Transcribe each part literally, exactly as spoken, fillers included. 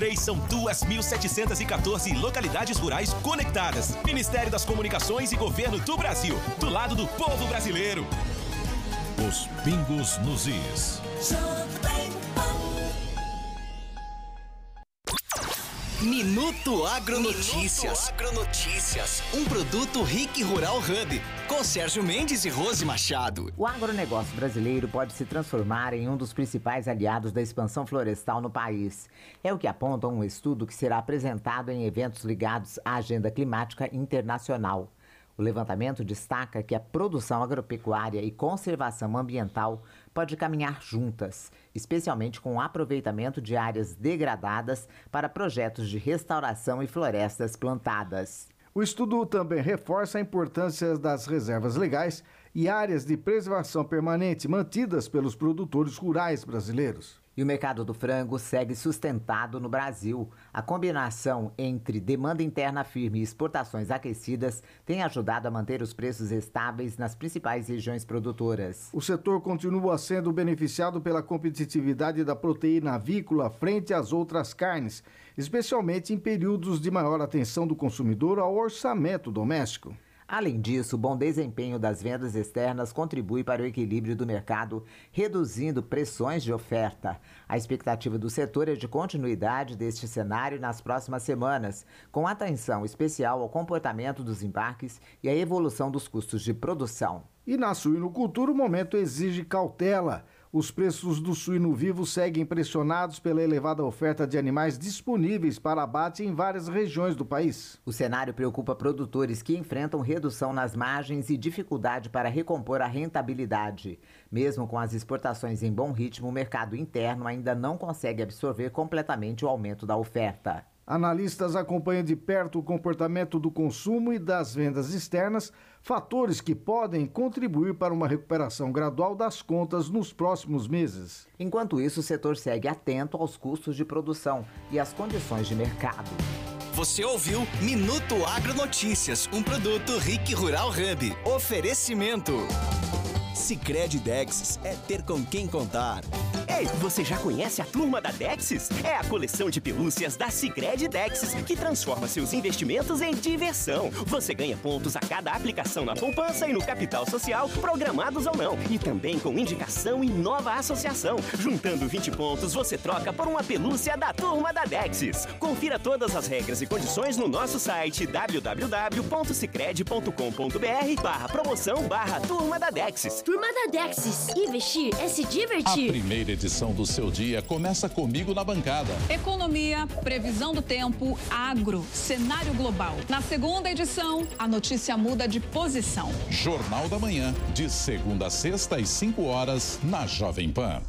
São duas mil setecentas e quatorze localidades rurais conectadas. Ministério das Comunicações e Governo do Brasil. Do lado do povo brasileiro. Os pingos nos is. Minuto Agronotícias. Minuto Agronotícias. Um produto Rick Rural Hub. Com Sérgio Mendes e Rose Machado. O agronegócio brasileiro pode se transformar em um dos principais aliados da expansão florestal no país. É o que aponta um estudo que será apresentado em eventos ligados à agenda climática internacional. O levantamento destaca que a produção agropecuária e conservação ambiental pode caminhar juntas, especialmente com o aproveitamento de áreas degradadas para projetos de restauração e florestas plantadas. O estudo também reforça a importância das reservas legais e áreas de preservação permanente mantidas pelos produtores rurais brasileiros. E o mercado do frango segue sustentado no Brasil. A combinação entre demanda interna firme e exportações aquecidas tem ajudado a manter os preços estáveis nas principais regiões produtoras. O setor continua sendo beneficiado pela competitividade da proteína avícola frente às outras carnes, especialmente em períodos de maior atenção do consumidor ao orçamento doméstico. Além disso, o bom desempenho das vendas externas contribui para o equilíbrio do mercado, reduzindo pressões de oferta. A expectativa do setor é de continuidade deste cenário nas próximas semanas, com atenção especial ao comportamento dos embarques e à evolução dos custos de produção. E na suinocultura, o momento exige cautela. Os preços do suíno vivo seguem pressionados pela elevada oferta de animais disponíveis para abate em várias regiões do país. O cenário preocupa produtores que enfrentam redução nas margens e dificuldade para recompor a rentabilidade. Mesmo com as exportações em bom ritmo, o mercado interno ainda não consegue absorver completamente o aumento da oferta. Analistas acompanham de perto o comportamento do consumo e das vendas externas, fatores que podem contribuir para uma recuperação gradual das contas nos próximos meses. Enquanto isso, o setor segue atento aos custos de produção e às condições de mercado. Você ouviu Minuto Agronotícias, um produto Rick Rural Hub. Oferecimento. Sicredi Dexis é ter com quem contar. Ei, você já conhece a turma da Dexis? É a coleção de pelúcias da Sicredi Dexis que transforma seus investimentos em diversão. Você ganha pontos a cada aplicação na poupança e no capital social, programados ou não. E também com indicação e nova associação. Juntando vinte pontos, você troca por uma pelúcia da turma da Dexis. Confira todas as regras e condições no nosso site w w w ponto sicredi ponto com ponto b r barra promoção barra turma da Dexis. Turma da Dexis. Investir é se divertir. A primeira edição do seu dia começa comigo na bancada. Economia, previsão do tempo, agro, cenário global. Na segunda edição, a notícia muda de posição. Jornal da Manhã, de segunda a sexta às cinco horas, na Jovem Pan.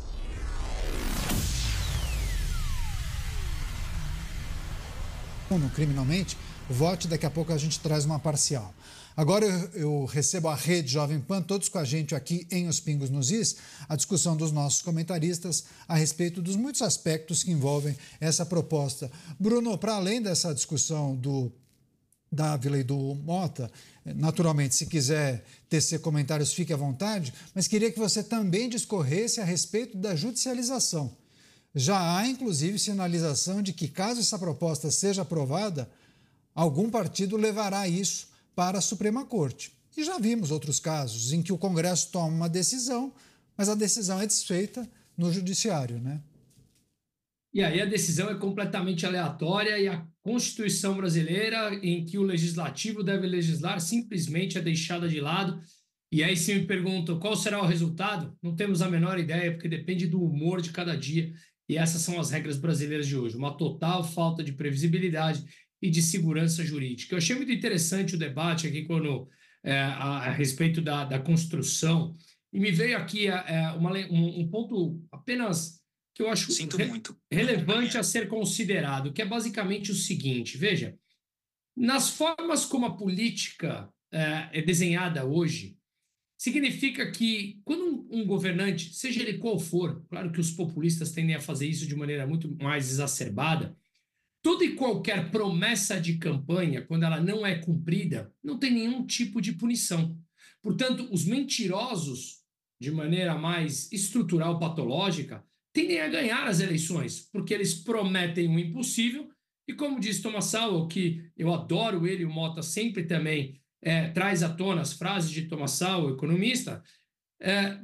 No Criminalmente, vote, daqui a pouco a gente traz uma parcial. Agora eu, eu recebo a Rede Jovem Pan, todos com a gente aqui em Os Pingos nos Is, a discussão dos nossos comentaristas a respeito dos muitos aspectos que envolvem essa proposta. Bruno, para além dessa discussão do Dávila e do Mota, naturalmente, se quiser tecer comentários, fique à vontade, mas queria que você também discorresse a respeito da judicialização. Já há, inclusive, sinalização de que, caso essa proposta seja aprovada, algum partido levará isso para a Suprema Corte. E já vimos outros casos em que o Congresso toma uma decisão, mas a decisão é desfeita no Judiciário, né? E aí a decisão é completamente aleatória e a Constituição brasileira, em que o Legislativo deve legislar, simplesmente é deixada de lado. E aí se me perguntam qual será o resultado, não temos a menor ideia, porque depende do humor de cada dia. E essas são as regras brasileiras de hoje, uma total falta de previsibilidade e de segurança jurídica. Eu achei muito interessante o debate aqui quando, é, a, a respeito da, da construção, e me veio aqui é, uma, um, um ponto apenas que eu acho re, muito. relevante a ser considerado, que é basicamente o seguinte, veja, nas formas como a política é, é desenhada hoje, significa que quando um, um governante, seja ele qual for, claro que os populistas tendem a fazer isso de maneira muito mais exacerbada, toda e qualquer promessa de campanha, quando ela não é cumprida, não tem nenhum tipo de punição. Portanto, os mentirosos, de maneira mais estrutural, patológica, tendem a ganhar as eleições, porque eles prometem o impossível e, como diz Thomas Sowell, que eu adoro ele, o Mota sempre também é, traz à tona as frases de Thomas Sowell, economista, é,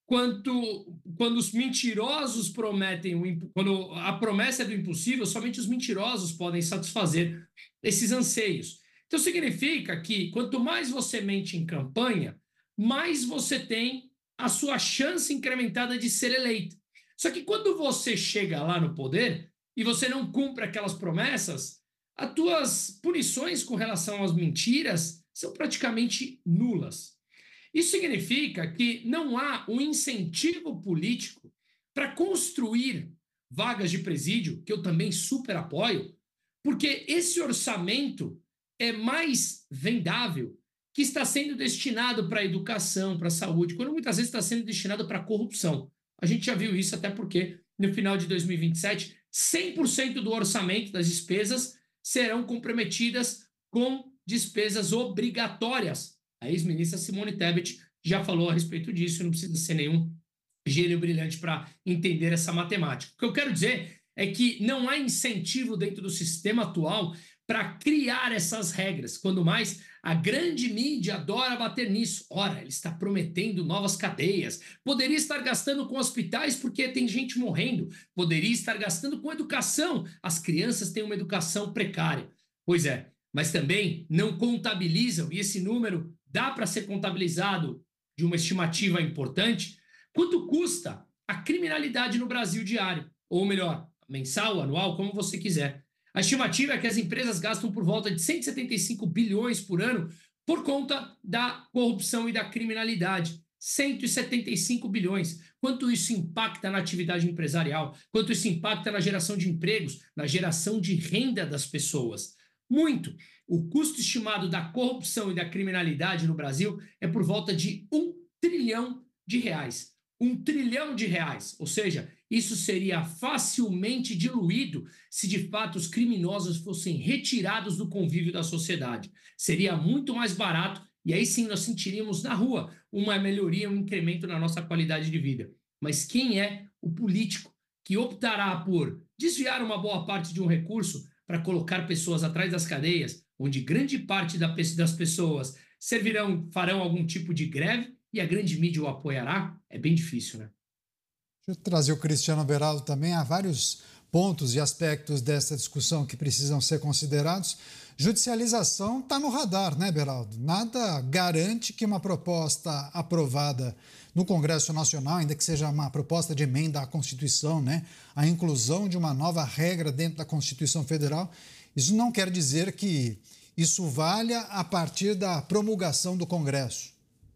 quanto, quando os mentirosos prometem, o, quando a promessa é do impossível, somente os mentirosos podem satisfazer esses anseios. Então, significa que quanto mais você mente em campanha, mais você tem a sua chance incrementada de ser eleito. Só que quando você chega lá no poder e você não cumpre aquelas promessas, as tuas punições com relação às mentiras são praticamente nulas. Isso significa que não há um incentivo político para construir vagas de presídio, que eu também super apoio, porque esse orçamento é mais vendável que está sendo destinado para a educação, para a saúde, quando muitas vezes está sendo destinado para a corrupção. A gente já viu isso até porque, no final de dois mil e vinte e sete, cem por cento do orçamento das despesas serão comprometidas com despesas obrigatórias. A ex-ministra Simone Tebet já falou a respeito disso, não precisa ser nenhum gênio brilhante para entender essa matemática. O que eu quero dizer é que não há incentivo dentro do sistema atual para criar essas regras, quando mais a grande mídia adora bater nisso. Ora, ele está prometendo novas cadeias, poderia estar gastando com hospitais porque tem gente morrendo, poderia estar gastando com educação, as crianças têm uma educação precária. Pois é, mas também não contabilizam, e esse número dá para ser contabilizado de uma estimativa importante, quanto custa a criminalidade no Brasil diário, ou melhor, mensal, anual, como você quiser. A estimativa é que as empresas gastam por volta de cento e setenta e cinco bilhões por ano por conta da corrupção e da criminalidade. cento e setenta e cinco bilhões. Quanto isso impacta na atividade empresarial? Quanto isso impacta na geração de empregos, na geração de renda das pessoas? Muito. O custo estimado da corrupção e da criminalidade no Brasil é por volta de um trilhão de reais. Um trilhão de reais. Ou seja, isso seria facilmente diluído se de fato os criminosos fossem retirados do convívio da sociedade. Seria muito mais barato e aí sim nós sentiríamos na rua uma melhoria, um incremento na nossa qualidade de vida. Mas quem é o político que optará por desviar uma boa parte de um recurso para colocar pessoas atrás das cadeias, onde grande parte das pessoas servirão, farão algum tipo de greve e a grande mídia o apoiará? É bem difícil, né? Deixa eu trazer o Cristiano Beraldo também. Há vários pontos e aspectos dessa discussão que precisam ser considerados. Judicialização está no radar, né, Beraldo? Nada garante que uma proposta aprovada no Congresso Nacional, ainda que seja uma proposta de emenda à Constituição, né, a inclusão de uma nova regra dentro da Constituição Federal, isso não quer dizer que isso valha a partir da promulgação do Congresso.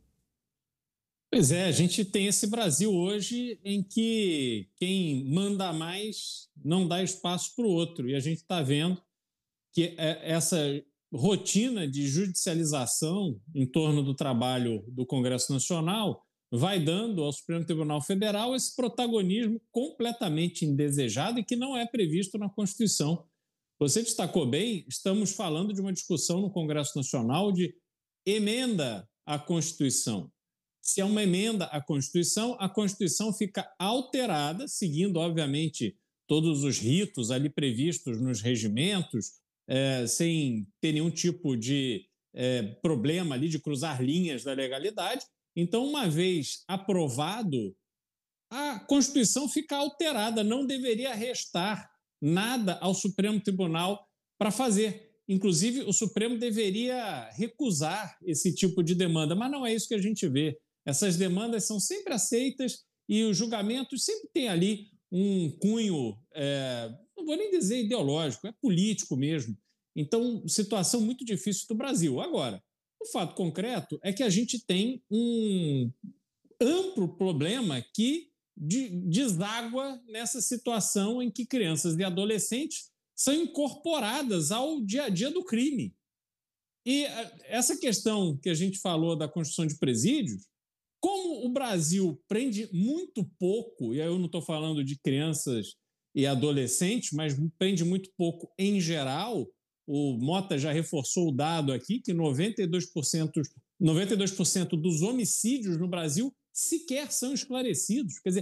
Pois é, a gente tem esse Brasil hoje em que quem manda mais não dá espaço para o outro. E a gente está vendo que essa rotina de judicialização em torno do trabalho do Congresso Nacional vai dando ao Supremo Tribunal Federal esse protagonismo completamente indesejado e que não é previsto na Constituição. Você destacou bem, estamos falando de uma discussão no Congresso Nacional de emenda à Constituição. Se é uma emenda à Constituição, a Constituição fica alterada, seguindo, obviamente, todos os ritos ali previstos nos regimentos, é, sem ter nenhum tipo de é, problema ali de cruzar linhas da legalidade. Então, uma vez aprovado, a Constituição fica alterada, não deveria restar nada ao Supremo Tribunal para fazer. Inclusive, o Supremo deveria recusar esse tipo de demanda, mas não é isso que a gente vê. Essas demandas são sempre aceitas e os julgamentos sempre têm ali um cunho, é, não vou nem dizer ideológico, é político mesmo. Então, situação muito difícil do Brasil. Agora, o fato concreto é que a gente tem um amplo problema que deságua nessa situação em que crianças e adolescentes são incorporadas ao dia a dia do crime. E essa questão que a gente falou da construção de presídios, como o Brasil prende muito pouco, e aí eu não estou falando de crianças e adolescentes, mas prende muito pouco em geral, o Mota já reforçou o dado aqui, que noventa e dois por cento, noventa e dois por cento dos homicídios no Brasil sequer são esclarecidos. Quer dizer,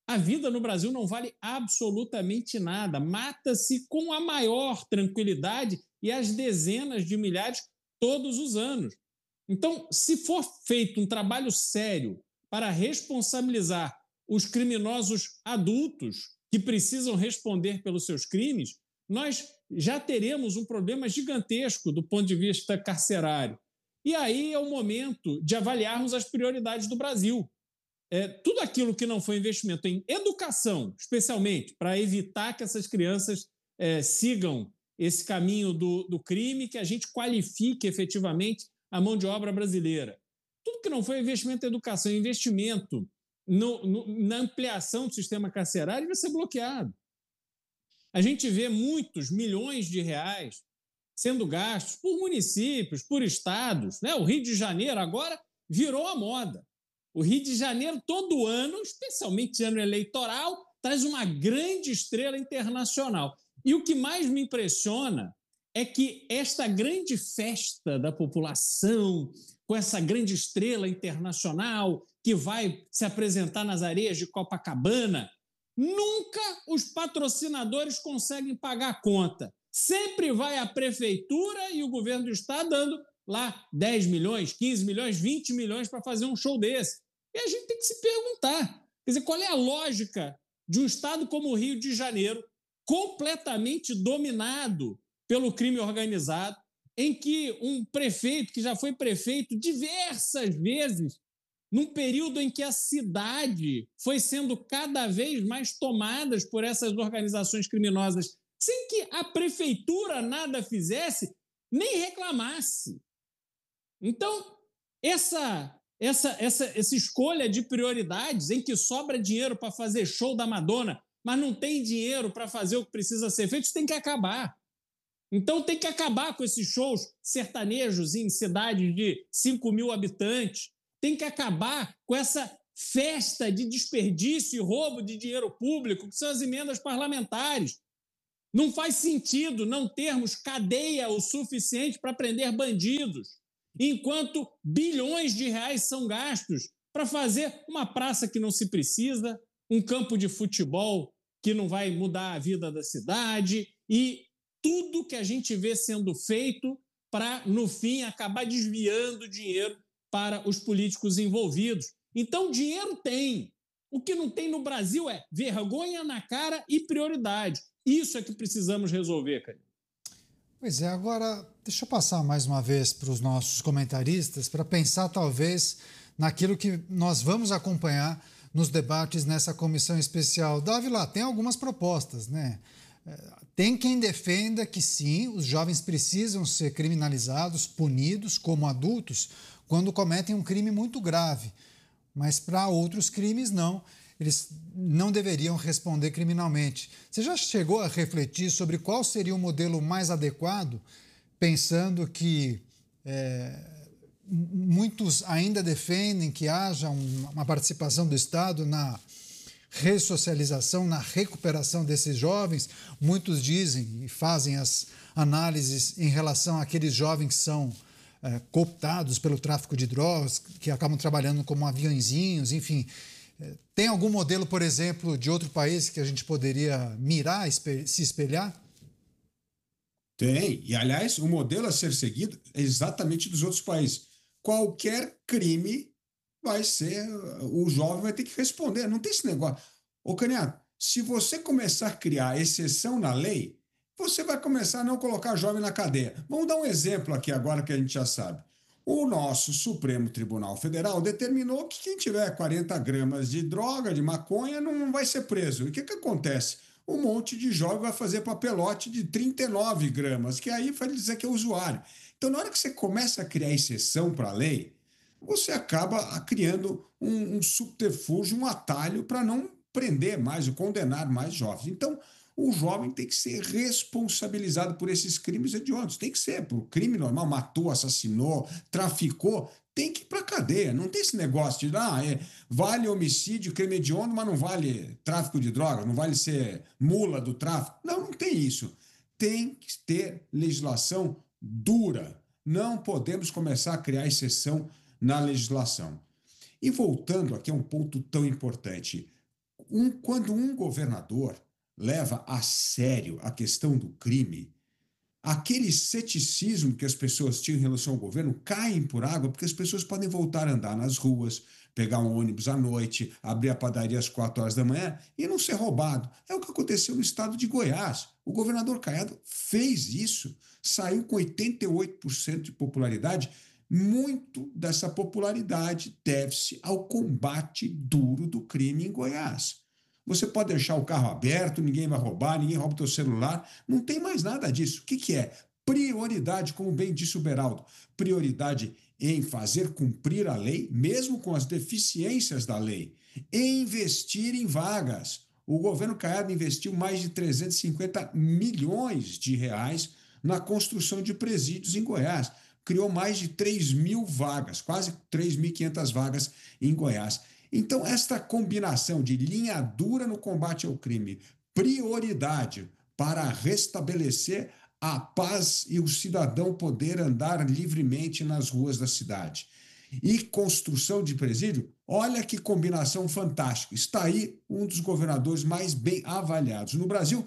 a vida no Brasil não vale absolutamente nada. Mata-se com a maior tranquilidade e as dezenas de milhares todos os anos. Então, se for feito um trabalho sério para responsabilizar os criminosos adultos que precisam responder pelos seus crimes, nós já teremos um problema gigantesco do ponto de vista carcerário. E aí é o momento de avaliarmos as prioridades do Brasil. É, tudo aquilo que não foi investimento em educação, especialmente para evitar que essas crianças é, sigam esse caminho do, do crime, que a gente qualifique efetivamente a mão de obra brasileira. Tudo que não foi investimento em educação, investimento no, no, na ampliação do sistema carcerário vai ser bloqueado. A gente vê muitos milhões de reais sendo gastos por municípios, por estados, né? O Rio de Janeiro agora virou a moda. O Rio de Janeiro, todo ano, especialmente ano eleitoral, traz uma grande estrela internacional. E o que mais me impressiona é que esta grande festa da população, com essa grande estrela internacional que vai se apresentar nas areias de Copacabana, nunca os patrocinadores conseguem pagar a conta. Sempre vai a prefeitura e o governo do estado dando lá dez milhões, quinze milhões, vinte milhões para fazer um show desse. E a gente tem que se perguntar, quer dizer, qual é a lógica de um estado como o Rio de Janeiro, completamente dominado pelo crime organizado, em que um prefeito, que já foi prefeito diversas vezes, num período em que a cidade foi sendo cada vez mais tomada por essas organizações criminosas, sem que a prefeitura nada fizesse, nem reclamasse. Então, essa, essa, essa, essa escolha de prioridades, em que sobra dinheiro para fazer show da Madonna, mas não tem dinheiro para fazer o que precisa ser feito, isso tem que acabar. Então tem que acabar com esses shows sertanejos em cidades de cinco mil habitantes. Tem que acabar com essa festa de desperdício e roubo de dinheiro público, que são as emendas parlamentares. Não faz sentido não termos cadeia o suficiente para prender bandidos, enquanto bilhões de reais são gastos para fazer uma praça que não se precisa, um campo de futebol que não vai mudar a vida da cidade e tudo que a gente vê sendo feito para, no fim, acabar desviando dinheiro para os políticos envolvidos. Então, dinheiro tem. O que não tem no Brasil é vergonha na cara e prioridade. Isso é que precisamos resolver, cara. Pois é, agora deixa eu passar mais uma vez para os nossos comentaristas para pensar talvez naquilo que nós vamos acompanhar nos debates nessa comissão especial. Dávila, tem algumas propostas, né? Tem quem defenda que sim, os jovens precisam ser criminalizados, punidos como adultos, quando cometem um crime muito grave. Mas para outros crimes, não. Eles não deveriam responder criminalmente. Você já chegou a refletir sobre qual seria o modelo mais adequado, pensando que é, muitos ainda defendem que haja um, uma participação do Estado na ressocialização, na recuperação desses jovens? Muitos dizem e fazem as análises em relação àqueles jovens que são é, cooptados pelo tráfico de drogas, que acabam trabalhando como aviãozinhos, enfim. É, tem algum modelo, por exemplo, de outro país que a gente poderia mirar, espe- se espelhar? Tem. E, aliás, o modelo a ser seguido é exatamente dos outros países. Qualquer crime vai ser, o jovem vai ter que responder. Não tem esse negócio. Ô, Caniato, se você começar a criar exceção na lei, você vai começar a não colocar jovem na cadeia. Vamos dar um exemplo aqui agora que a gente já sabe. O nosso Supremo Tribunal Federal determinou que quem tiver quarenta gramas de droga, de maconha, não vai ser preso. E o que, que acontece? Um monte de jovem vai fazer papelote de trinta e nove gramas, que aí vai dizer que é usuário. Então, na hora que você começa a criar exceção para a lei, você acaba criando um, um subterfúgio, um atalho para não prender mais ou condenar mais jovens. Então, o jovem tem que ser responsabilizado por esses crimes hediondos. Tem que ser, por crime normal, matou, assassinou, traficou, tem que ir para a cadeia. Não tem esse negócio de, ah, é, vale homicídio, crime hediondo, mas não vale tráfico de droga, não vale ser mula do tráfico. Não, não tem isso. Tem que ter legislação dura. Não podemos começar a criar exceção na legislação. E voltando aqui a um ponto tão importante, um, quando um governador leva a sério a questão do crime, aquele ceticismo que as pessoas tinham em relação ao governo caem por água, porque as pessoas podem voltar a andar nas ruas, pegar um ônibus à noite, abrir a padaria às quatro horas da manhã e não ser roubado. É o que aconteceu no estado de Goiás. O governador Caiado fez isso, saiu com oitenta e oito por cento de popularidade. Muito dessa popularidade deve-se ao combate duro do crime em Goiás. Você pode deixar o carro aberto, ninguém vai roubar, ninguém rouba o teu celular, não tem mais nada disso. O que, que é? Prioridade, como bem disse o Beraldo, prioridade em fazer cumprir a lei, mesmo com as deficiências da lei, e investir em vagas. O governo Caiado investiu mais de trezentos e cinquenta milhões de reais na construção de presídios em Goiás. Criou mais de três mil vagas, quase três mil e quinhentas vagas em Goiás. Então, esta combinação de linha dura no combate ao crime, prioridade para restabelecer a paz e o cidadão poder andar livremente nas ruas da cidade, e construção de presídio, olha que combinação fantástica. Está aí um dos governadores mais bem avaliados no Brasil,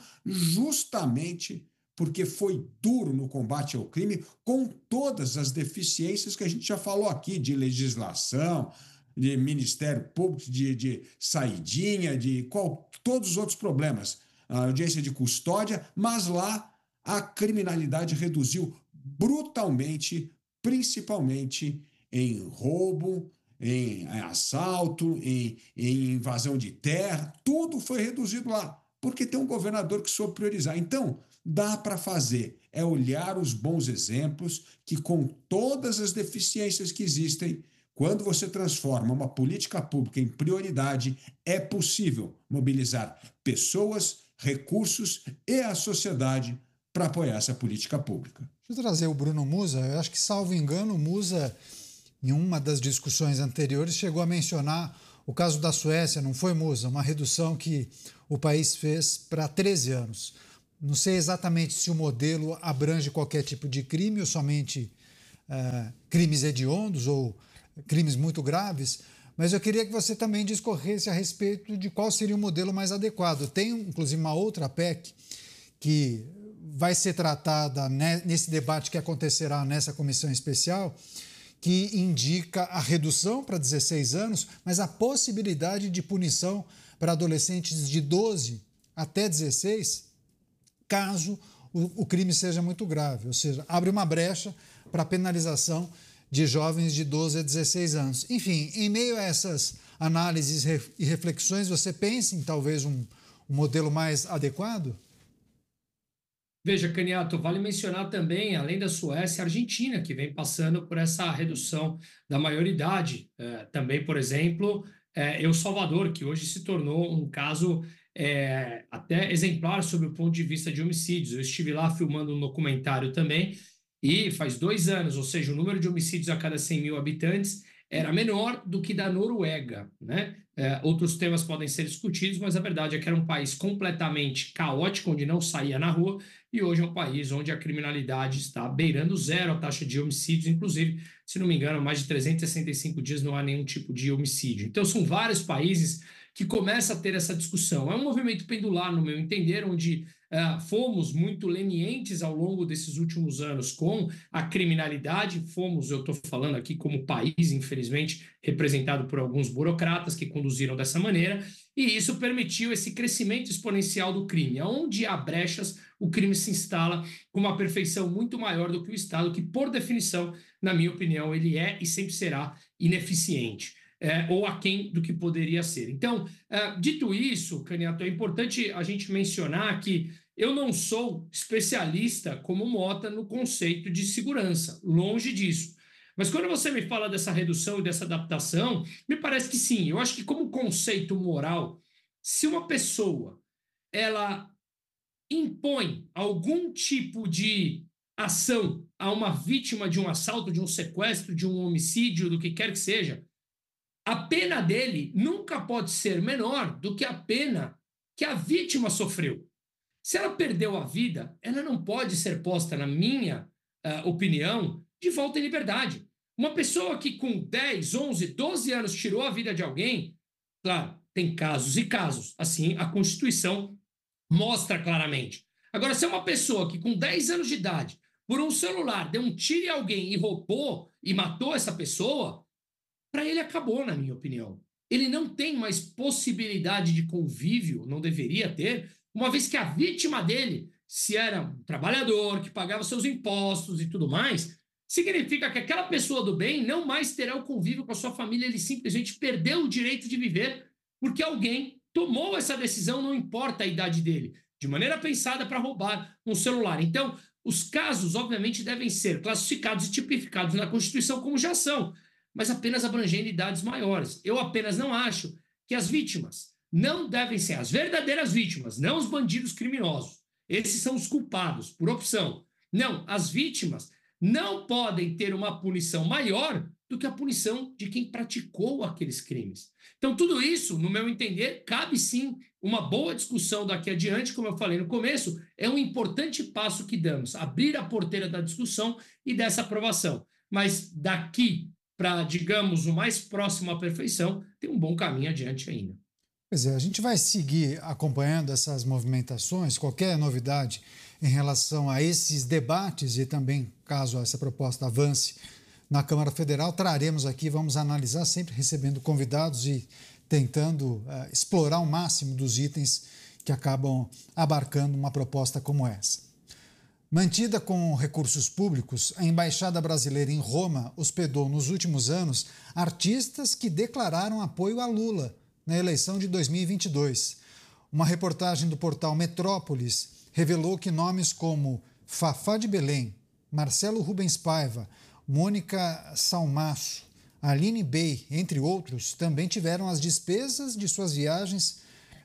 justamente porque foi duro no combate ao crime, com todas as deficiências que a gente já falou aqui, de legislação, de Ministério Público, de, de saidinha, de qual, todos os outros problemas, a audiência de custódia, mas lá a criminalidade reduziu brutalmente, principalmente em roubo, em assalto, em, em invasão de terra, tudo foi reduzido lá, porque tem um governador que soube priorizar. Então, dá para fazer, é olhar os bons exemplos que, com todas as deficiências que existem, quando você transforma uma política pública em prioridade, é possível mobilizar pessoas, recursos e a sociedade para apoiar essa política pública. Deixa eu trazer o Bruno Musa. Eu acho que, salvo engano, o Musa, em uma das discussões anteriores, chegou a mencionar o caso da Suécia, não foi, Musa? Uma redução que o país fez para treze anos. Não sei exatamente se o modelo abrange qualquer tipo de crime ou somente uh, crimes hediondos ou crimes muito graves, mas eu queria que você também discorresse a respeito de qual seria o modelo mais adequado. Tem, inclusive, uma outra P E C que vai ser tratada nesse debate que acontecerá nessa comissão especial, que indica a redução para dezesseis anos, mas a possibilidade de punição para adolescentes de doze até dezesseis, caso o, o crime seja muito grave, ou seja, abre uma brecha para a penalização de jovens de doze a dezesseis anos. Enfim, em meio a essas análises e reflexões, você pensa em talvez um, um modelo mais adequado? Veja, Caniato, vale mencionar também, além da Suécia, a Argentina, que vem passando por essa redução da maioridade. É, também, por exemplo, é, El Salvador, que hoje se tornou um caso é, até exemplar sob o ponto de vista de homicídios. Eu estive lá filmando um documentário também, e faz dois anos, ou seja, o número de homicídios a cada cem mil habitantes era menor do que da Noruega, né? É, outros temas podem ser discutidos, mas a verdade é que era um país completamente caótico, onde não saía na rua, e hoje é um país onde a criminalidade está beirando zero, a taxa de homicídios, inclusive, se não me engano, mais de trezentos e sessenta e cinco dias não há nenhum tipo de homicídio. Então, são vários países que começam a ter essa discussão. É um movimento pendular, no meu entender, onde uh, fomos muito lenientes ao longo desses últimos anos com a criminalidade, fomos, eu estou falando aqui como país, infelizmente, representado por alguns burocratas que conduziram dessa maneira, e isso permitiu esse crescimento exponencial do crime. Onde há brechas, o crime se instala com uma perfeição muito maior do que o Estado, que, por definição, na minha opinião, ele é e sempre será ineficiente. É, ou aquém do que poderia ser. Então, é, dito isso, Caniato, é importante a gente mencionar que eu não sou especialista como Mota no conceito de segurança, longe disso. Mas quando você me fala dessa redução e dessa adaptação, me parece que sim. Eu acho que como conceito moral, se uma pessoa ela impõe algum tipo de ação a uma vítima de um assalto, de um sequestro, de um homicídio, do que quer que seja, a pena dele nunca pode ser menor do que a pena que a vítima sofreu. Se ela perdeu a vida, ela não pode ser posta, na minha uh, opinião, de volta em liberdade. Uma pessoa que com dez, onze, doze anos tirou a vida de alguém, claro, tem casos e casos. Assim, a Constituição mostra claramente. Agora, se é uma pessoa que com dez anos de idade, por um celular, deu um tiro em alguém e roubou e matou essa pessoa, para ele acabou, na minha opinião. Ele não tem mais possibilidade de convívio, não deveria ter, uma vez que a vítima dele, se era um trabalhador que pagava seus impostos e tudo mais, significa que aquela pessoa do bem não mais terá o convívio com a sua família, ele simplesmente perdeu o direito de viver porque alguém tomou essa decisão, não importa a idade dele, de maneira pensada para roubar um celular. Então, os casos, obviamente, devem ser classificados e tipificados na Constituição como já são, mas apenas abrangendo idades maiores. Eu apenas não acho que as vítimas não devem ser as verdadeiras vítimas, não os bandidos criminosos. Esses são os culpados, por opção. Não, as vítimas não podem ter uma punição maior do que a punição de quem praticou aqueles crimes. Então, tudo isso, no meu entender, cabe sim uma boa discussão daqui adiante, como eu falei no começo, é um importante passo que damos, abrir a porteira da discussão e dessa aprovação. Mas daqui para, digamos, o mais próximo à perfeição, tem um bom caminho adiante ainda. Pois é, a gente vai seguir acompanhando essas movimentações, qualquer novidade em relação a esses debates e também, caso essa proposta avance na Câmara Federal, traremos aqui, vamos analisar, sempre recebendo convidados e tentando uh, explorar o máximo dos itens que acabam abarcando uma proposta como essa. Mantida com recursos públicos, a Embaixada Brasileira em Roma hospedou nos últimos anos artistas que declararam apoio a Lula na eleição de dois mil e vinte e dois. Uma reportagem do portal Metrópolis revelou que nomes como Fafá de Belém, Marcelo Rubens Paiva, Mônica Salmaço, Aline Bey, entre outros, também tiveram as despesas de suas viagens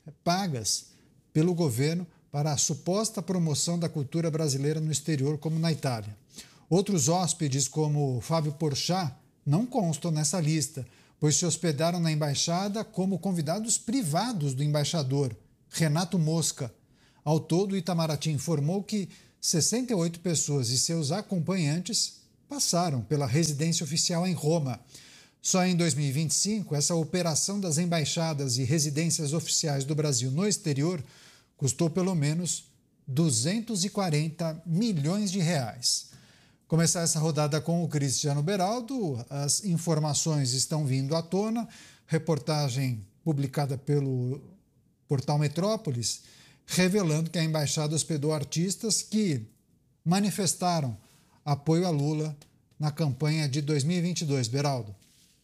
pagas pelo governo para a suposta promoção da cultura brasileira no exterior, como na Itália. Outros hóspedes, como Fábio Porchat, não constam nessa lista, pois se hospedaram na embaixada como convidados privados do embaixador, Renato Mosca. Ao todo, o Itamaraty informou que sessenta e oito pessoas e seus acompanhantes passaram pela residência oficial em Roma. Só em dois mil e vinte e cinco, essa operação das embaixadas e residências oficiais do Brasil no exterior custou pelo menos duzentos e quarenta milhões de reais. Começar essa rodada com o Cristiano Beraldo, as informações estão vindo à tona, reportagem publicada pelo portal Metrópolis, revelando que a embaixada hospedou artistas que manifestaram apoio a Lula na campanha de dois mil e vinte e dois. Beraldo.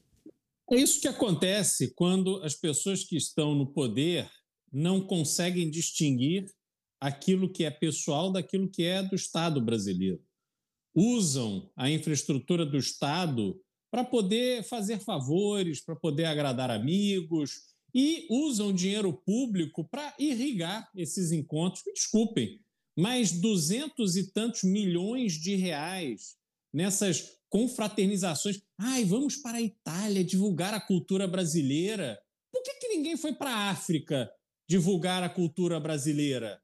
É isso que acontece quando as pessoas que estão no poder não conseguem distinguir aquilo que é pessoal daquilo que é do Estado brasileiro. Usam a infraestrutura do Estado para poder fazer favores, para poder agradar amigos e usam dinheiro público para irrigar esses encontros. Me desculpem, mas duzentos e tantos milhões de reais nessas confraternizações. Ai, vamos para a Itália divulgar a cultura brasileira. Por que que ninguém foi para a África divulgar a cultura brasileira?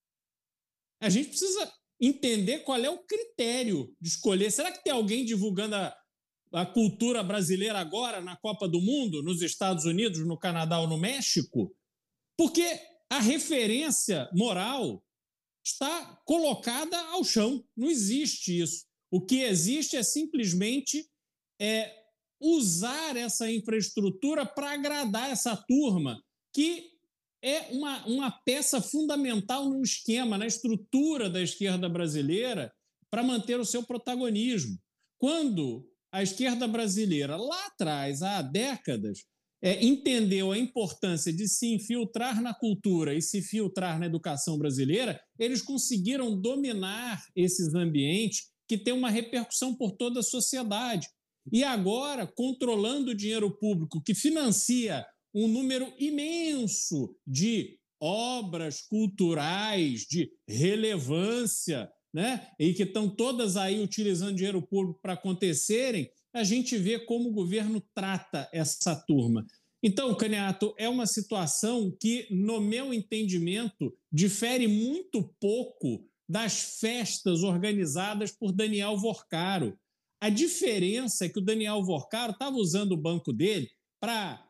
A gente precisa entender qual é o critério de escolher. Será que tem alguém divulgando a, a cultura brasileira agora na Copa do Mundo, nos Estados Unidos, no Canadá ou no México? Porque a referência moral está colocada ao chão. Não existe isso. O que existe é simplesmente é, usar essa infraestrutura para agradar essa turma, que é uma, uma peça fundamental no esquema, na estrutura da esquerda brasileira para manter o seu protagonismo. Quando a esquerda brasileira, lá atrás, há décadas, é, entendeu a importância de se infiltrar na cultura e se infiltrar na educação brasileira, eles conseguiram dominar esses ambientes que têm uma repercussão por toda a sociedade. E agora, controlando o dinheiro público que financia um número imenso de obras culturais de relevância, né? E que estão todas aí utilizando dinheiro público para acontecerem, a gente vê como o governo trata essa turma. Então, Caniato, é uma situação que, no meu entendimento, difere muito pouco das festas organizadas por Daniel Vorcaro. A diferença é que o Daniel Vorcaro estava usando o banco dele para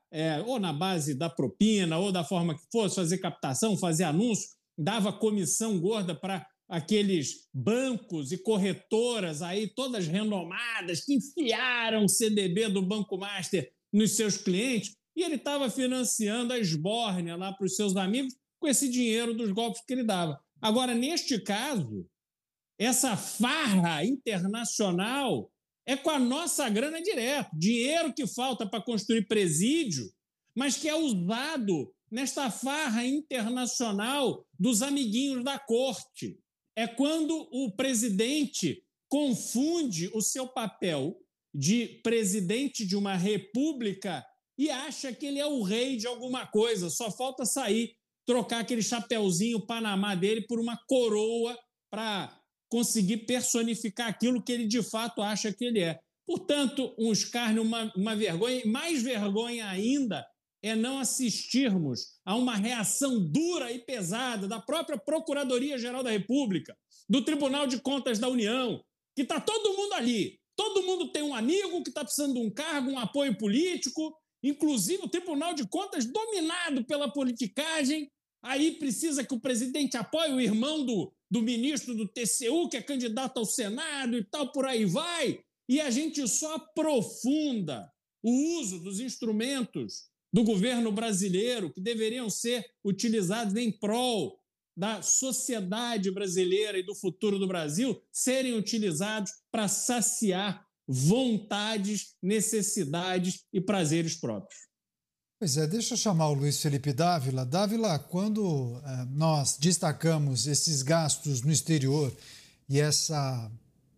é, ou na base da propina, ou da forma que fosse, fazer captação, fazer anúncio, dava comissão gorda para aqueles bancos e corretoras aí, todas renomadas, que enfiaram o C D B do Banco Master nos seus clientes, e ele estava financiando a esbórnia lá para os seus amigos com esse dinheiro dos golpes que ele dava. Agora, neste caso, essa farra internacional é com a nossa grana direto, dinheiro que falta para construir presídio, mas que é usado nesta farra internacional dos amiguinhos da corte. É quando o presidente confunde o seu papel de presidente de uma república e acha que ele é o rei de alguma coisa. Só falta sair, trocar aquele chapeuzinho Panamá dele por uma coroa para conseguir personificar aquilo que ele de fato acha que ele é. Portanto, um escárnio, uma, uma vergonha, mais vergonha ainda é não assistirmos a uma reação dura e pesada da própria Procuradoria-Geral da República, do Tribunal de Contas da União, que está todo mundo ali. Todo mundo tem um amigo que está precisando de um cargo, um apoio político, inclusive o Tribunal de Contas dominado pela politicagem. Aí precisa que o presidente apoie o irmão do, do ministro do T C U, que é candidato ao Senado e tal, por aí vai. E a gente só aprofunda o uso dos instrumentos do governo brasileiro, que deveriam ser utilizados em prol da sociedade brasileira e do futuro do Brasil, serem utilizados para saciar vontades, necessidades e prazeres próprios. Pois é, deixa eu chamar o Luiz Felipe Dávila. Dávila, quando eh, nós destacamos esses gastos no exterior e essa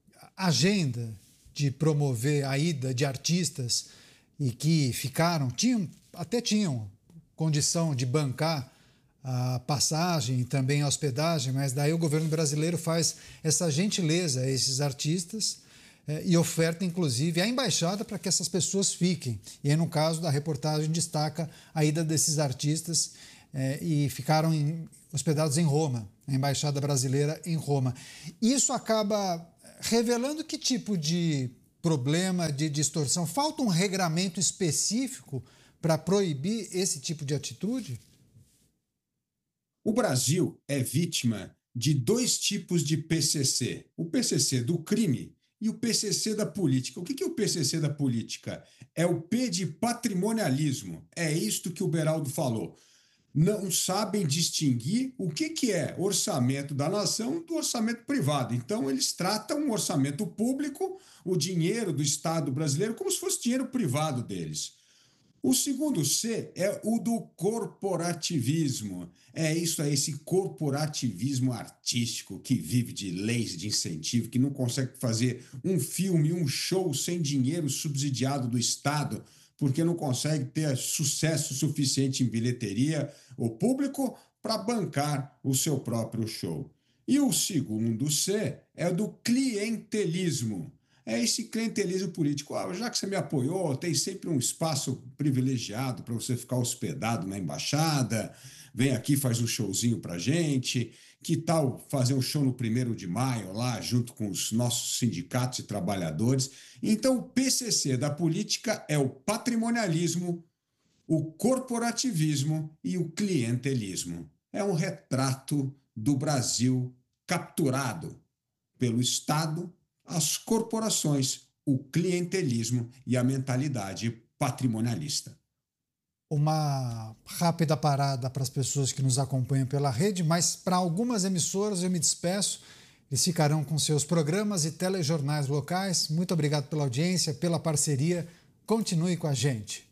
agenda de promover a ida de artistas e que ficaram, tinham, até tinham condição de bancar a passagem e também a hospedagem, mas daí o governo brasileiro faz essa gentileza a esses artistas eh, e oferta, inclusive, a embaixada para que essas pessoas fiquem. E aí, no caso da reportagem, destaca a ida desses artistas eh, e ficaram em, hospedados em Roma, a embaixada brasileira em Roma. Isso acaba revelando que tipo de problema, de distorção? Falta um regramento específico para proibir esse tipo de atitude? O Brasil é vítima de dois tipos de P C C. O P C C do crime e o P C C da política. O que é o P C C da política? É o P de patrimonialismo. É isto que o Beraldo falou. Não sabem distinguir o que, que é orçamento da nação do orçamento privado. Então, eles tratam o orçamento público, o dinheiro do Estado brasileiro, como se fosse dinheiro privado deles. O segundo C é o do corporativismo. É isso aí, esse corporativismo artístico que vive de leis de incentivo, que não consegue fazer um filme, um show sem dinheiro subsidiado do Estado, porque não consegue ter sucesso suficiente em bilheteria ou público para bancar o seu próprio show. E o segundo C é o do clientelismo. É esse clientelismo político. Ah, já que você me apoiou, tem sempre um espaço privilegiado para você ficar hospedado na embaixada, vem aqui, faz um showzinho para gente, que tal fazer um show no primeiro de maio lá, junto com os nossos sindicatos e trabalhadores. Então, o P C C da política é o patrimonialismo, o corporativismo e o clientelismo. É um retrato do Brasil capturado pelo Estado, as corporações, o clientelismo e a mentalidade patrimonialista. Uma rápida parada para as pessoas que nos acompanham pela rede, mas para algumas emissoras eu me despeço. Eles ficarão com seus programas e telejornais locais. Muito obrigado pela audiência, pela parceria. Continue com a gente.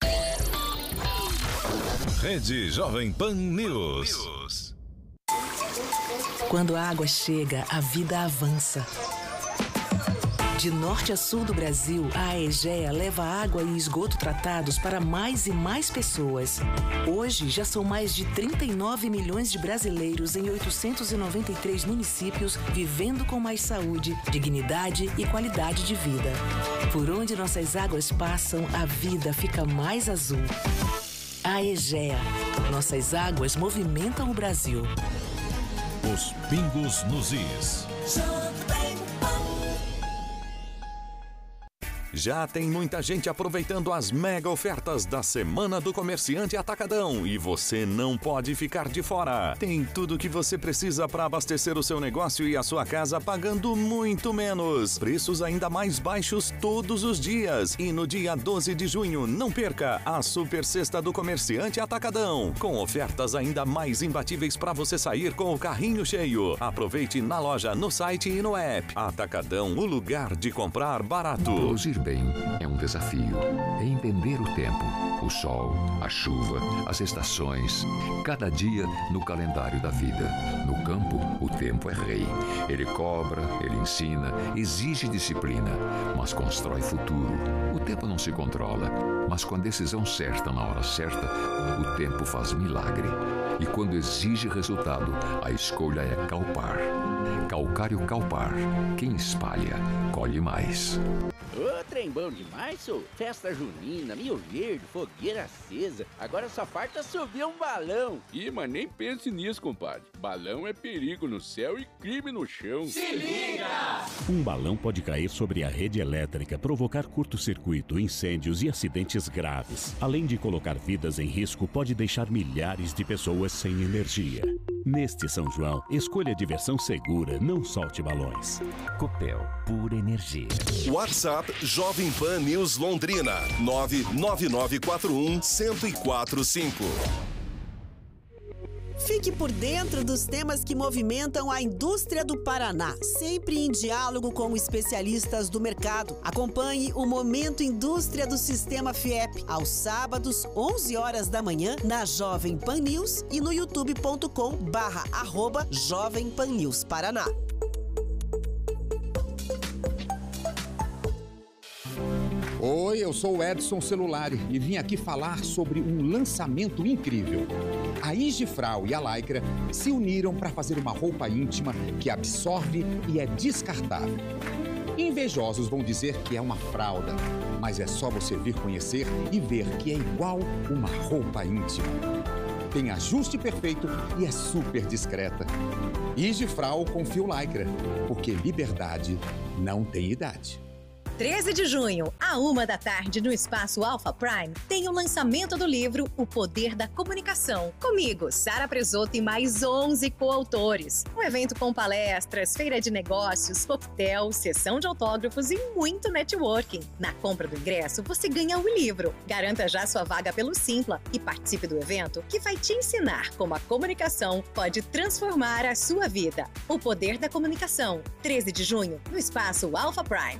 Rede Jovem Pan News. Quando a água chega, a vida avança. De norte a sul do Brasil, a Aegea leva água e esgoto tratados para mais e mais pessoas. Hoje, já são mais de trinta e nove milhões de brasileiros em oitocentos e noventa e três municípios vivendo com mais saúde, dignidade e qualidade de vida. Por onde nossas águas passam, a vida fica mais azul. Aegea. Nossas águas movimentam o Brasil. Os pingos nos is. Já tem muita gente aproveitando as mega ofertas da Semana do Comerciante Atacadão e você não pode ficar de fora. Tem tudo o que você precisa para abastecer o seu negócio e a sua casa pagando muito menos. Preços ainda mais baixos todos os dias. E no dia doze de junho, não perca a Super Sexta do Comerciante Atacadão, com ofertas ainda mais imbatíveis para você sair com o carrinho cheio. Aproveite na loja, no site e no app. Atacadão, o lugar de comprar barato. Produzir bem é um desafio. É entender o tempo, o sol, a chuva, as estações. Cada dia no calendário da vida. No campo, o tempo é rei. Ele cobra, ele ensina, exige disciplina, mas constrói futuro. O tempo não se controla, mas com a decisão certa na hora certa, o tempo faz milagre. E quando exige resultado, a escolha é Calpar. Calcário Calpar. Quem espalha, colhe mais. Ô, trem bom demais, sou. Festa junina, Mil Verde, fogueira acesa. Agora só falta subir um balão. Ih, mas nem pense nisso, compadre. Balão é perigo no céu e crime no chão. Se liga! Um balão pode cair sobre a rede elétrica, provocar curto-circuito, incêndios e acidentes graves. Além de colocar vidas em risco, pode deixar milhares de pessoas sem energia. Neste São João, escolha diversão segura, não solte balões. Copel, pura energia. WhatsApp Jovem Pan News Londrina, nove nove nove quatro um, zero zero quatro cinco. Fique por dentro dos temas que movimentam a indústria do Paraná, sempre em diálogo com especialistas do mercado. Acompanhe o Momento Indústria do Sistema Fiep, aos sábados, onze horas da manhã, na Jovem Pan News e no youtube ponto com barra arroba Jovem Pan News Paraná. Oi, eu sou o Edson Celulari e vim aqui falar sobre um lançamento incrível. A Igifral e a Lycra se uniram para fazer uma roupa íntima que absorve e é descartável. Invejosos vão dizer que é uma fralda, mas é só você vir conhecer e ver que é igual uma roupa íntima. Tem ajuste perfeito e é super discreta. Igifral com fio Lycra, porque liberdade não tem idade. treze de junho, à uma da tarde, no Espaço Alpha Prime, tem o lançamento do livro O Poder da Comunicação. Comigo, Sara Presoto e mais onze coautores. Um evento com palestras, feira de negócios, coquetel, sessão de autógrafos e muito networking. Na compra do ingresso, você ganha o livro. Garanta já sua vaga pelo Simpla e participe do evento que vai te ensinar como a comunicação pode transformar a sua vida. O Poder da Comunicação, treze de junho, no Espaço Alpha Prime.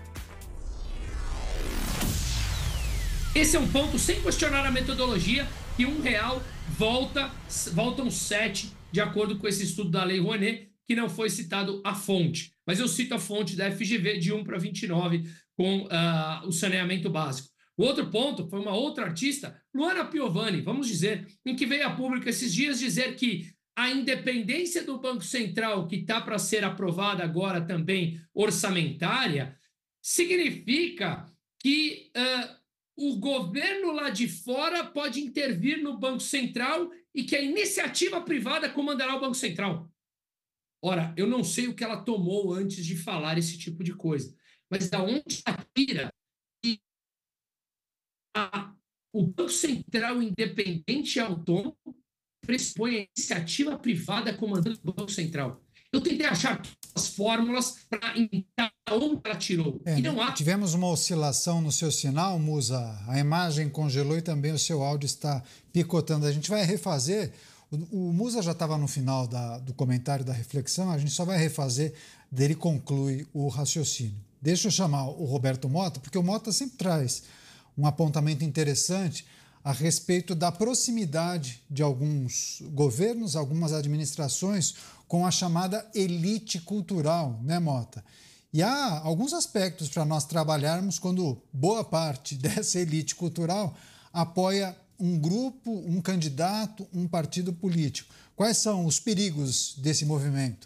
Esse é um ponto, sem questionar a metodologia, que um real volta, voltam sete, de acordo com esse estudo da Lei Rouanet, que não foi citado a fonte. Mas eu cito a fonte da F G V de um para vinte e nove com uh, o saneamento básico. O outro ponto foi uma outra artista, Luana Piovani, vamos dizer, em que veio a público esses dias dizer que a independência do Banco Central, que está para ser aprovada agora também orçamentária, significa que uh, o governo lá de fora pode intervir no Banco Central e que a iniciativa privada comandará o Banco Central. Ora, eu não sei o que ela tomou antes de falar esse tipo de coisa, mas da onde ela tira que a, o Banco Central independente e autônomo pressupõe a iniciativa privada comandando o Banco Central. Eu tentei achar as fórmulas para indicar onde ela tirou. É, e não há. Tivemos uma oscilação no seu sinal, Musa. A imagem congelou e também o seu áudio está picotando. A gente vai refazer. O, o Musa já estava no final da, do comentário da reflexão, a gente só vai refazer, dele conclui o raciocínio. Deixa eu chamar o Roberto Mota, porque o Mota sempre traz um apontamento interessante a respeito da proximidade de alguns governos, algumas administrações com a chamada elite cultural, né, Mota? E há alguns aspectos para nós trabalharmos quando boa parte dessa elite cultural apoia um grupo, um candidato, um partido político. Quais são os perigos desse movimento?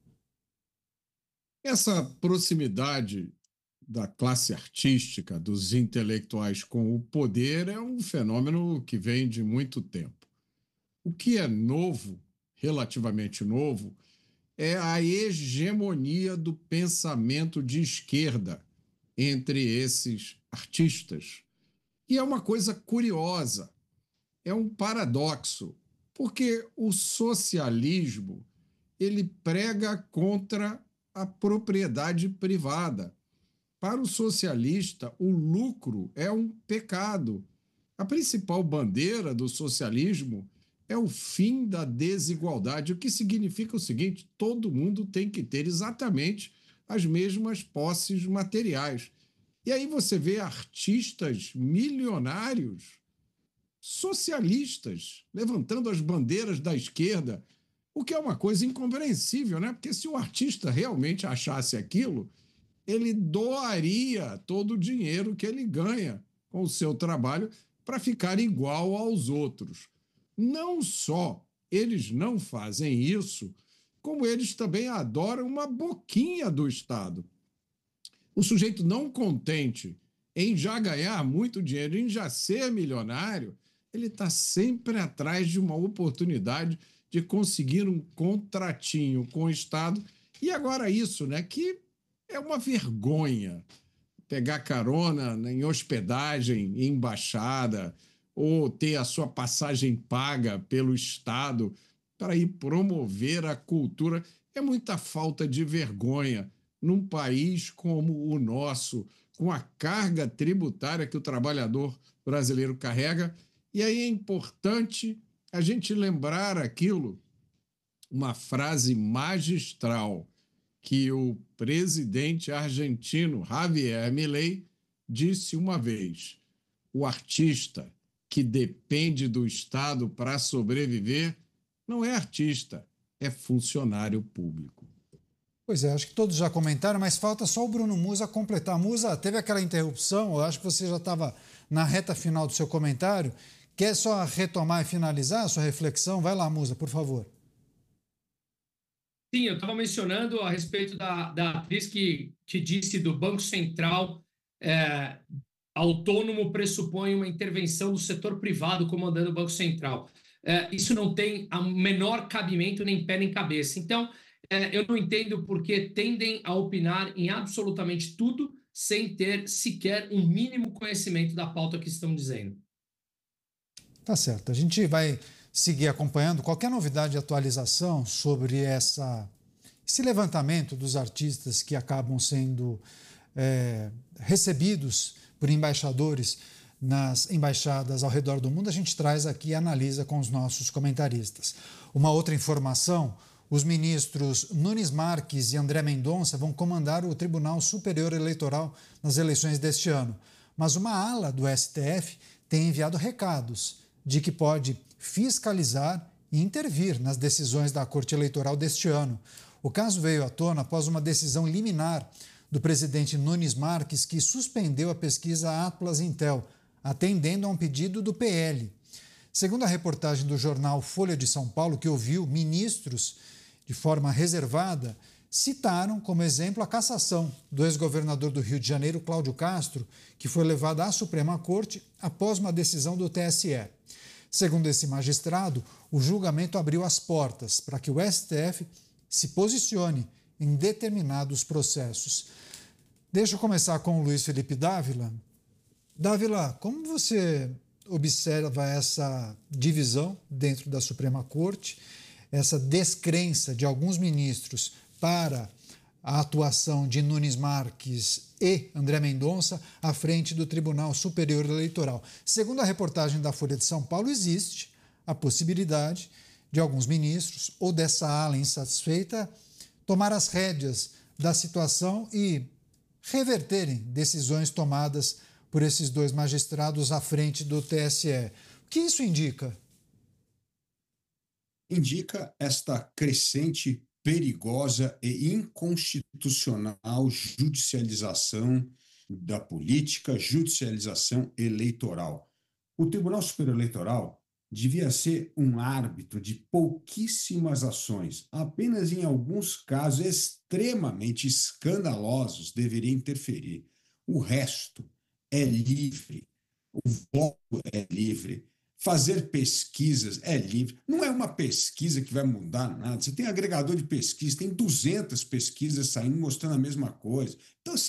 Essa proximidade da classe artística, dos intelectuais com o poder é um fenômeno que vem de muito tempo. O que é novo, relativamente novo, é a hegemonia do pensamento de esquerda entre esses artistas. E é uma coisa curiosa, é um paradoxo, porque o socialismo ele prega contra a propriedade privada. Para o socialista, o lucro é um pecado. A principal bandeira do socialismo é o fim da desigualdade, o que significa o seguinte: todo mundo tem que ter exatamente as mesmas posses materiais. E aí você vê artistas milionários, socialistas, levantando as bandeiras da esquerda, o que é uma coisa incompreensível, né? Porque se o artista realmente achasse aquilo, ele doaria todo o dinheiro que ele ganha com o seu trabalho para ficar igual aos outros. Não só eles não fazem isso, como eles também adoram uma boquinha do Estado. O sujeito não contente em já ganhar muito dinheiro, em já ser milionário, ele está sempre atrás de uma oportunidade de conseguir um contratinho com o Estado. E agora isso, né, que é uma vergonha pegar carona em hospedagem, em embaixada, ou ter a sua passagem paga pelo Estado para ir promover a cultura. É muita falta de vergonha num país como o nosso, com a carga tributária que o trabalhador brasileiro carrega. E aí é importante a gente lembrar aquilo, uma frase magistral que o presidente argentino Javier Milei disse uma vez: o artista que depende do Estado para sobreviver não é artista, é funcionário público. Pois é, acho que todos já comentaram, mas falta só o Bruno Musa completar. Musa, teve aquela interrupção, eu acho que você já estava na reta final do seu comentário. Quer só retomar e finalizar a sua reflexão? Vai lá, Musa, por favor. Sim, eu estava mencionando a respeito da, da atriz que, que disse do Banco Central é, autônomo pressupõe uma intervenção do setor privado comandando o Banco Central. É, isso não tem o menor cabimento, nem pé nem cabeça. Então, é, eu não entendo por que tendem a opinar em absolutamente tudo sem ter sequer um mínimo conhecimento da pauta que estão dizendo. Tá certo. A gente vai seguir acompanhando qualquer novidade e atualização sobre essa, esse levantamento dos artistas que acabam sendo é, recebidos por embaixadores nas embaixadas ao redor do mundo. A gente traz aqui e analisa com os nossos comentaristas. Uma outra informação: os ministros Nunes Marques e André Mendonça vão comandar o Tribunal Superior Eleitoral nas eleições deste ano. Mas uma ala do S T F tem enviado recados de que pode fiscalizar e intervir nas decisões da Corte Eleitoral deste ano. O caso veio à tona após uma decisão liminar do presidente Nunes Marques, que suspendeu a pesquisa Atlas Intel, atendendo a um pedido do P L. Segundo a reportagem do jornal Folha de São Paulo, que ouviu ministros de forma reservada, citaram como exemplo a cassação do ex-governador do Rio de Janeiro, Cláudio Castro, que foi levada à Suprema Corte após uma decisão do T S E. Segundo esse magistrado, o julgamento abriu as portas para que o S T F se posicione em determinados processos. Deixa eu começar com o Luiz Felipe Dávila. Dávila, como você observa essa divisão dentro da Suprema Corte, essa descrença de alguns ministros para a atuação de Nunes Marques e André Mendonça à frente do Tribunal Superior Eleitoral? Segundo a reportagem da Folha de São Paulo, existe a possibilidade de alguns ministros ou dessa ala insatisfeita tomar as rédeas da situação e reverterem decisões tomadas por esses dois magistrados à frente do T S E. O que isso indica? Indica esta crescente, perigosa e inconstitucional judicialização da política, judicialização eleitoral. O Tribunal Superior Eleitoral devia ser um árbitro de pouquíssimas ações. Apenas em alguns casos extremamente escandalosos deveria interferir. O resto é livre. O voto é livre. Fazer pesquisas é livre. Não é uma pesquisa que vai mudar nada. Você tem agregador de pesquisa, tem duzentas pesquisas saindo mostrando a mesma coisa. Então, assim,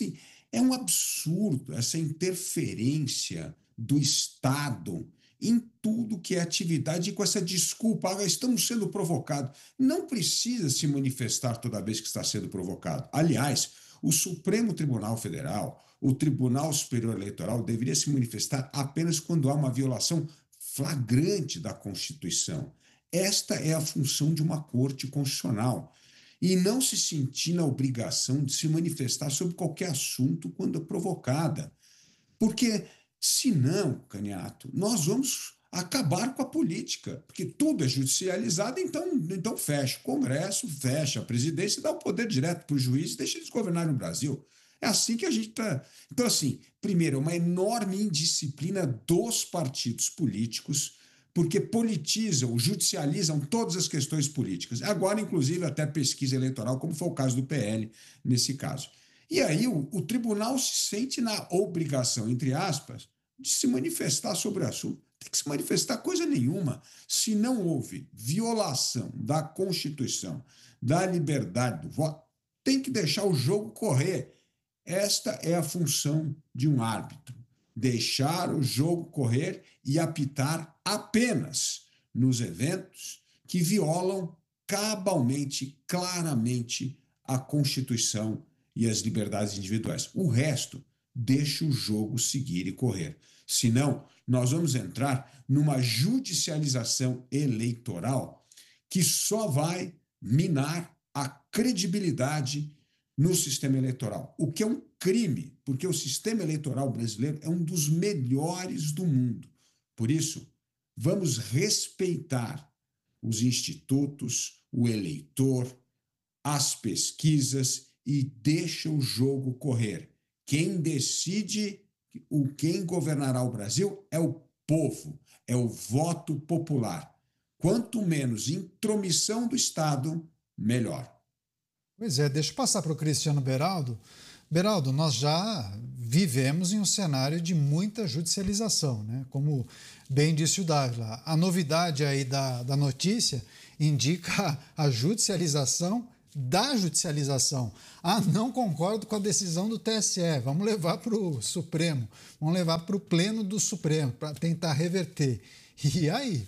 É um absurdo essa interferência do Estado em tudo que é atividade, e com essa desculpa, ah, estamos sendo provocados. Não precisa se manifestar toda vez que está sendo provocado. Aliás, o Supremo Tribunal Federal, o Tribunal Superior Eleitoral, deveria se manifestar apenas quando há uma violação flagrante da Constituição. Esta é a função de uma Corte Constitucional. E não se sentir na obrigação de se manifestar sobre qualquer assunto quando é provocada. Porque, senão, Caniato, nós vamos acabar com a política, porque tudo é judicializado, então, então fecha o Congresso, fecha a presidência, dá o poder direto para o juiz e deixa eles governarem o Brasil. É assim que a gente está... Então, assim, primeiro, é uma enorme indisciplina dos partidos políticos, porque politizam, judicializam todas as questões políticas. Agora, inclusive, até pesquisa eleitoral, como foi o caso do P L nesse caso. E aí o, o tribunal se sente na obrigação, entre aspas, de se manifestar sobre o assunto. Tem que se manifestar coisa nenhuma. Se não houve violação da Constituição, da liberdade do voto, tem que deixar o jogo correr. Esta é a função de um árbitro. Deixar o jogo correr e apitar apenas nos eventos que violam cabalmente, claramente, a Constituição e as liberdades individuais. O resto, deixa o jogo seguir e correr. Senão, nós vamos entrar numa judicialização eleitoral que só vai minar a credibilidade no sistema eleitoral, o que é um crime, porque o sistema eleitoral brasileiro é um dos melhores do mundo. Por isso, vamos respeitar os institutos, o eleitor, as pesquisas e deixa o jogo correr. Quem decide o quem governará o Brasil é o povo, é o voto popular. Quanto menos intromissão do Estado, melhor. Pois é, deixa eu passar para o Cristiano Beraldo. Beraldo, nós já vivemos em um cenário de muita judicialização, né? Como bem disse o Dávila. A novidade aí da, da notícia indica a judicialização da judicialização. Ah, não concordo com a decisão do T S E, vamos levar para o Supremo, vamos levar para o Pleno do Supremo, para tentar reverter. E aí?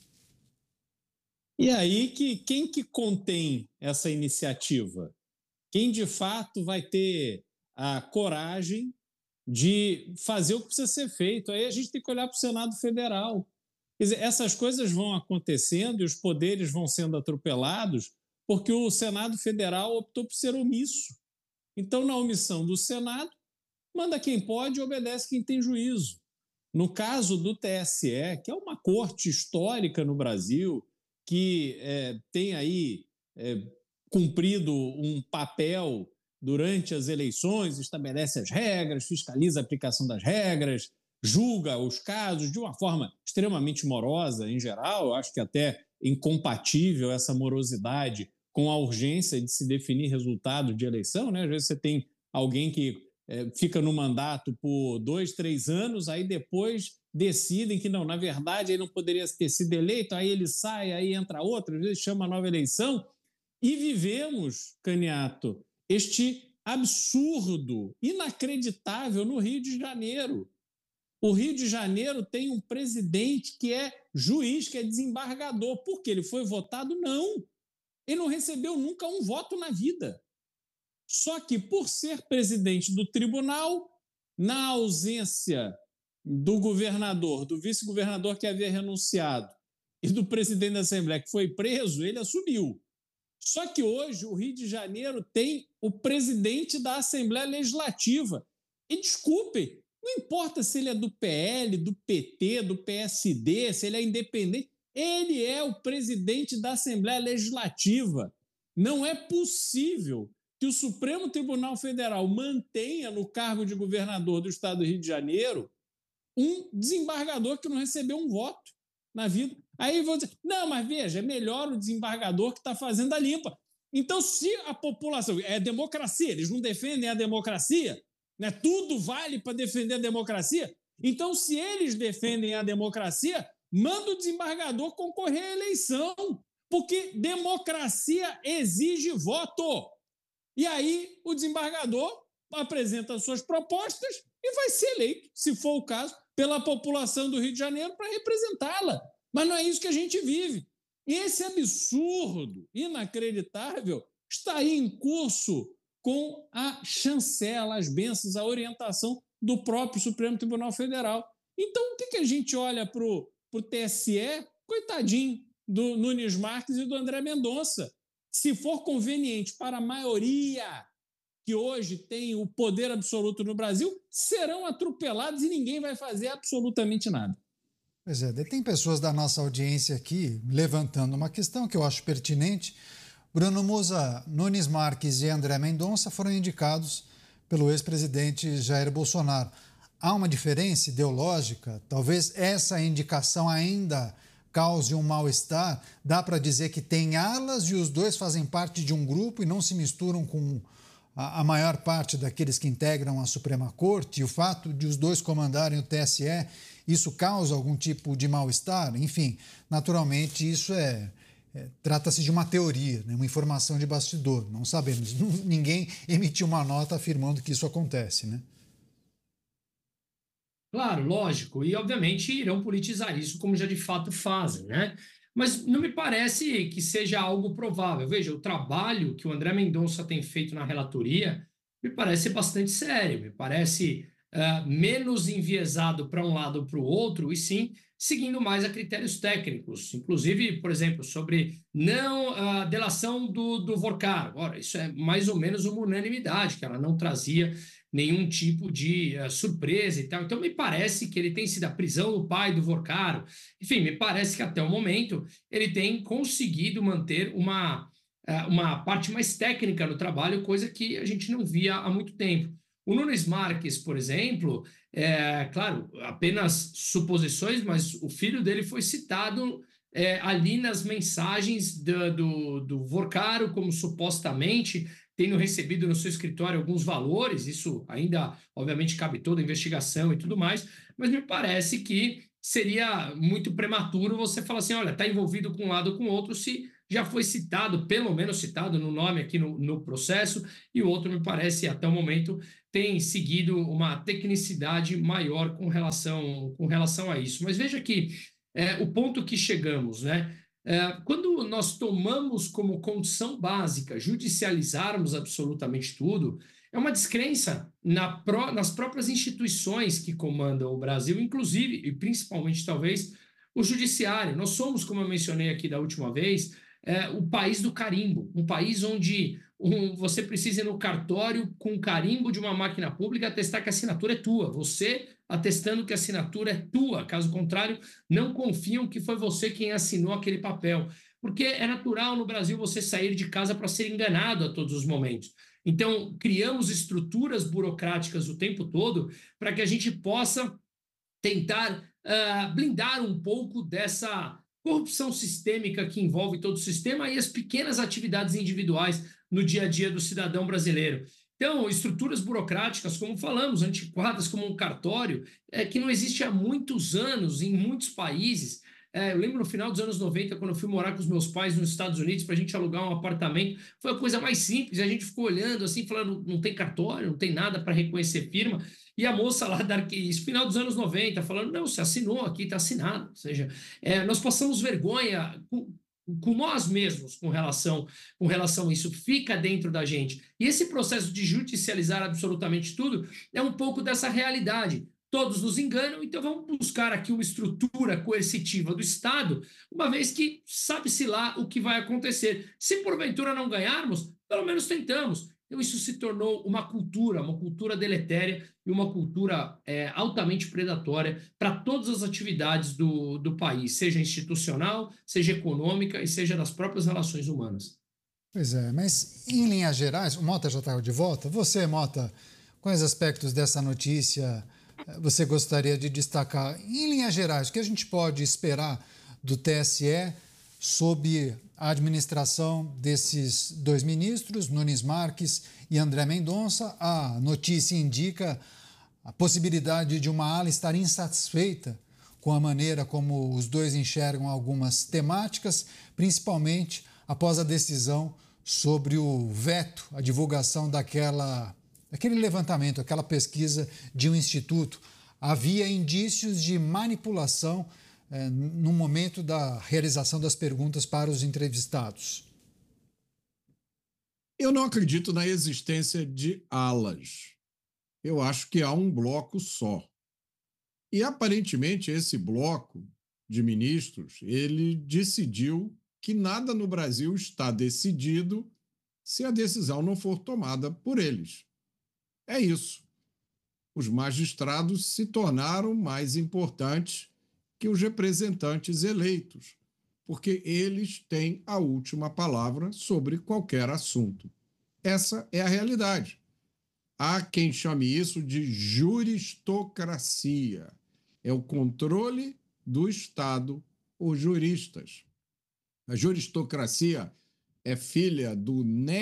E aí, que, quem que contém essa iniciativa? Quem, de fato, vai ter a coragem de fazer o que precisa ser feito? Aí a gente tem que olhar para o Senado Federal. Quer dizer, essas coisas vão acontecendo e os poderes vão sendo atropelados porque o Senado Federal optou por ser omisso. Então, na omissão do Senado, manda quem pode e obedece quem tem juízo. No caso do T S E, que é uma corte histórica no Brasil, que é, tem aí é, cumprido um papel durante as eleições, estabelece as regras, fiscaliza a aplicação das regras, julga os casos de uma forma extremamente morosa, em geral. Eu acho que até incompatível essa morosidade com a urgência de se definir resultado de eleição, né? Às vezes você tem alguém que é, fica no mandato por dois, três anos, aí depois decidem que não, na verdade ele não poderia ter sido eleito, aí ele sai, aí entra outro, às vezes chama nova eleição, e vivemos, Caniato, este absurdo, inacreditável no Rio de Janeiro. O Rio de Janeiro tem um presidente que é juiz, que é desembargador. Por quê? Ele foi votado? Não. Ele não recebeu nunca um voto na vida. Só que, por ser presidente do tribunal, na ausência do governador, do vice-governador que havia renunciado e do presidente da Assembleia que foi preso, ele assumiu. Só que hoje o Rio de Janeiro tem o presidente da Assembleia Legislativa. E desculpe, não importa se ele é do P L, do P T, do P S D, se ele é independente, ele é o presidente da Assembleia Legislativa. Não é possível que o Supremo Tribunal Federal mantenha no cargo de governador do estado do Rio de Janeiro um desembargador que não recebeu um voto na vida. Aí vão dizer, não, mas veja, é melhor o desembargador que está fazendo a limpa. Então, se a população... É democracia, eles não defendem a democracia, né? Tudo vale para defender a democracia. Então, se eles defendem a democracia, manda o desembargador concorrer à eleição, porque democracia exige voto. E aí o desembargador apresenta suas propostas e vai ser eleito, se for o caso, pela população do Rio de Janeiro para representá-la. Mas não é isso que a gente vive. E esse absurdo, inacreditável, está aí em curso com a chancela, as bênçãos, a orientação do próprio Supremo Tribunal Federal. Então, o que, que a gente olha para o T S E? Coitadinho do Nunes Marques e do André Mendonça. Se for conveniente para a maioria que hoje tem o poder absoluto no Brasil, serão atropelados e ninguém vai fazer absolutamente nada. Pois é, tem pessoas da nossa audiência aqui levantando uma questão que eu acho pertinente. Bruno Musa, Nunes Marques e André Mendonça foram indicados pelo ex-presidente Jair Bolsonaro. Há uma diferença ideológica? Talvez essa indicação ainda cause um mal-estar? Dá para dizer que tem alas e os dois fazem parte de um grupo e não se misturam com a, a maior parte daqueles que integram a Suprema Corte? E o fato de os dois comandarem o T S E, isso causa algum tipo de mal-estar? Enfim, naturalmente isso é... É, trata-se de uma teoria, né, uma informação de bastidor. Não sabemos. Ninguém emitiu uma nota afirmando que isso acontece, né? Claro, lógico. E, obviamente, irão politizar isso, como já de fato fazem, né? Mas não me parece que seja algo provável. Veja, o trabalho que o André Mendonça tem feito na relatoria me parece bastante sério, me parece uh, menos enviesado para um lado ou para o outro, e sim seguindo mais a critérios técnicos, inclusive, por exemplo, sobre não a delação do, do Vorcar. Ora, isso é mais ou menos uma unanimidade, que ela não trazia nenhum tipo de uh, surpresa e tal. Então, me parece que ele tem sido a prisão do pai do Vorcar. Enfim, me parece que até o momento ele tem conseguido manter uma, uh, uma parte mais técnica no trabalho, coisa que a gente não via há muito tempo. O Nunes Marques, por exemplo, é, claro, apenas suposições, mas o filho dele foi citado é, ali nas mensagens do, do, do Vorcaro, como supostamente tendo recebido no seu escritório alguns valores. Isso ainda, obviamente, cabe toda a investigação e tudo mais, mas me parece que seria muito prematuro você falar assim, olha, está envolvido com um lado ou com o outro, se já foi citado, pelo menos citado no nome aqui no, no processo, e o outro, me parece, até o momento, tem seguido uma tecnicidade maior com relação, com relação a isso. Mas veja que é, o ponto que chegamos, né? É, quando nós tomamos como condição básica judicializarmos absolutamente tudo, é uma descrença na pró, nas próprias instituições que comandam o Brasil, inclusive, e principalmente, talvez, o judiciário. Nós somos, como eu mencionei aqui da última vez, é, o país do carimbo, um país onde um, você precisa ir no cartório com carimbo de uma máquina pública atestar que a assinatura é tua, você atestando que a assinatura é tua, caso contrário, não confiam que foi você quem assinou aquele papel, porque é natural no Brasil você sair de casa para ser enganado a todos os momentos. Então, criamos estruturas burocráticas o tempo todo para que a gente possa tentar uh, blindar um pouco dessa corrupção sistêmica que envolve todo o sistema e as pequenas atividades individuais no dia a dia do cidadão brasileiro. Então, estruturas burocráticas, como falamos, antiquadas como um cartório, é, que não existe há muitos anos em muitos países. É, eu lembro no final dos anos noventa, quando eu fui morar com os meus pais nos Estados Unidos para a gente alugar um apartamento, foi a coisa mais simples, a gente ficou olhando assim, falando, não tem cartório, não tem nada para reconhecer firma, e a moça lá da isso, final dos anos noventa, falando, não, você assinou aqui, está assinado. Ou seja, é, nós passamos vergonha com, com nós mesmos com relação, com relação a isso, fica dentro da gente. E esse processo de judicializar absolutamente tudo é um pouco dessa realidade. Todos nos enganam, então vamos buscar aqui uma estrutura coercitiva do Estado, uma vez que sabe-se lá o que vai acontecer. Se porventura não ganharmos, pelo menos tentamos. Então isso se tornou uma cultura, uma cultura deletéria e uma cultura é, altamente predatória para todas as atividades do, do país, seja institucional, seja econômica e seja das próprias relações humanas. Pois é, mas em linhas gerais, o Mota já está de volta. Você, Mota, quais aspectos dessa notícia você gostaria de destacar? Em linhas gerais, o que a gente pode esperar do T S E sob a administração desses dois ministros, Nunes Marques e André Mendonça? A notícia indica a possibilidade de uma ala estar insatisfeita com a maneira como os dois enxergam algumas temáticas, principalmente após a decisão sobre o veto à divulgação daquela aquele levantamento, aquela pesquisa de um instituto, havia indícios de manipulação eh, no momento da realização das perguntas para os entrevistados? Eu não acredito na existência de alas. Eu acho que há um bloco só. E, aparentemente, esse bloco de ministros, ele decidiu que nada no Brasil está decidido se a decisão não for tomada por eles. É isso. Os magistrados se tornaram mais importantes que os representantes eleitos, porque eles têm a última palavra sobre qualquer assunto. Essa é a realidade. Há quem chame isso de juristocracia. É o controle do Estado por juristas. A juristocracia é filha do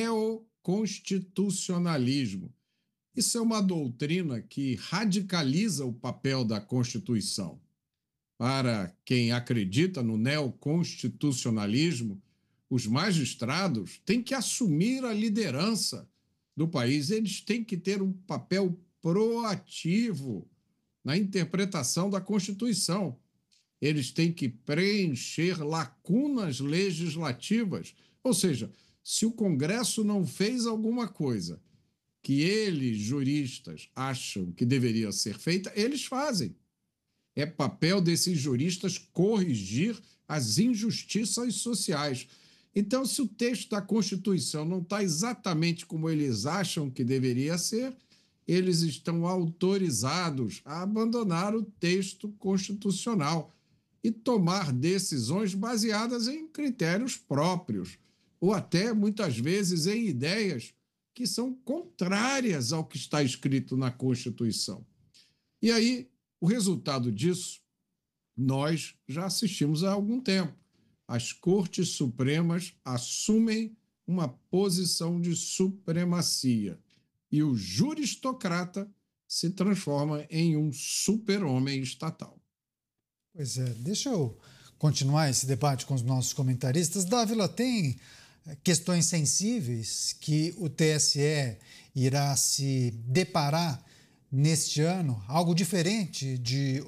neoconstitucionalismo. Isso é uma doutrina que radicaliza o papel da Constituição. Para quem acredita no neoconstitucionalismo, os magistrados têm que assumir a liderança do país, eles têm que ter um papel proativo na interpretação da Constituição. Eles têm que preencher lacunas legislativas. Ou seja, se o Congresso não fez alguma coisa que eles, juristas, acham que deveria ser feita, eles fazem. É papel desses juristas corrigir as injustiças sociais. Então, se o texto da Constituição não está exatamente como eles acham que deveria ser, eles estão autorizados a abandonar o texto constitucional e tomar decisões baseadas em critérios próprios, ou até, muitas vezes, em ideias que são contrárias ao que está escrito na Constituição. E aí, o resultado disso, nós já assistimos há algum tempo. As Cortes Supremas assumem uma posição de supremacia e o juristocrata se transforma em um super-homem estatal. Pois é, deixa eu continuar esse debate com os nossos comentaristas. Dávila, tem questões sensíveis que o T S E irá se deparar neste ano? Algo diferente de